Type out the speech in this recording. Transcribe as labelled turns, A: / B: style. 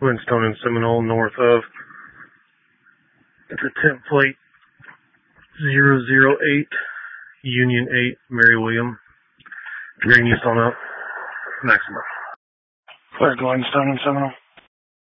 A: Glenstone and Seminole, north of. It's a temp plate 008, Union 8, Mary William. Green East on up, Maxima.
B: Where's Glenstone and Seminole?